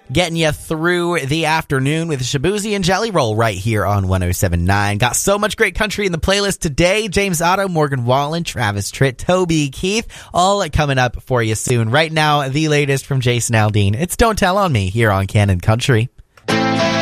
Getting you through the afternoon with Shabuzi and Jelly Roll right here on 107.9. Got so much great country in the playlist today. James Otto, Morgan Wallen, Travis Tritt, Toby Keith, all coming up for you soon. Right now, the latest from Jason Aldean. It's Don't Tell on Me here on Canon Country.